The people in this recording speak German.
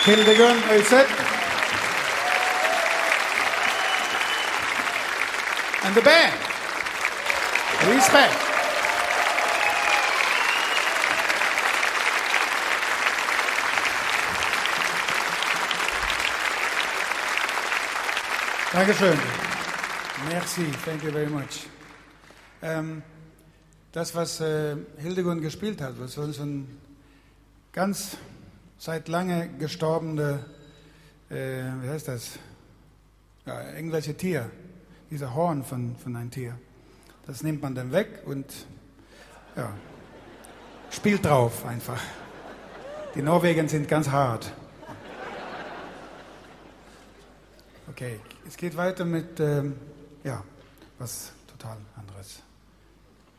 Hildegun Øyseth. And the band. Respect. Dankeschön. Merci, thank you very much. Das, was Hildegun gespielt hat, was so ein ganz seit lange gestorbene, wie heißt das? Ja, irgendwelche Tier, dieser Horn von einem Tier. Das nimmt man dann weg und ja, spielt drauf einfach. Die Norweger sind ganz hart. Okay, es geht weiter mit, ja, was total anderes.